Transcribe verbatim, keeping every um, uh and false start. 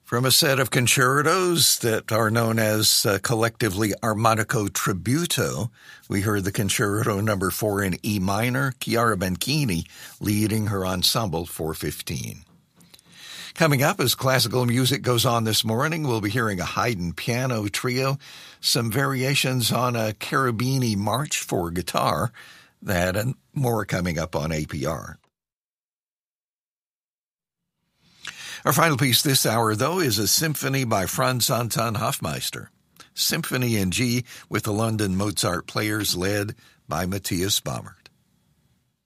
From a set of concertos that are known as uh, collectively Armonico Tributo, we heard the Concerto number four in E minor, Chiara Benchini leading her ensemble four fifteen. Coming up as classical music goes on this morning, we'll be hearing a Haydn piano trio, some variations on a Cherubini march for guitar, that and more coming up on A P R. Our final piece this hour, though, is a symphony by Franz Anton Hofmeister. Symphony in G with the London Mozart Players led by Matthias Baumer.